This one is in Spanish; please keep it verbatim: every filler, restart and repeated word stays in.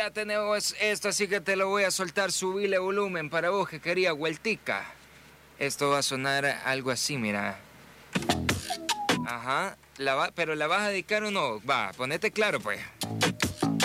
ya tenemos esto, así que te lo voy a soltar. Subile volumen para vos que quería vueltica. Esto va a sonar algo así, mira. Ajá, la va, pero ¿la vas a dedicar o no? Va, ponete claro, pues.